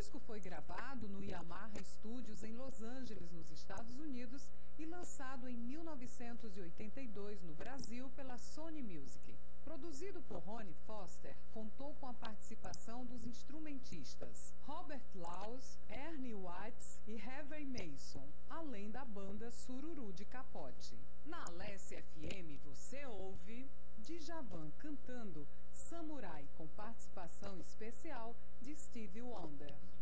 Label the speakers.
Speaker 1: disco foi gravado no Yamaha Studios em Los Angeles, nos Estados Unidos, e lançado em 1982 no Brasil pela Sony Music. Produzido por Ronnie Foster, contou com a participação dos instrumentistas Robert Laws, Ernie Watts e Harvey Mason, além da banda Sururu de Capote. Na Alessia FM você ouve Djavan cantando Samurai, com participação especial de Stevie Wonder.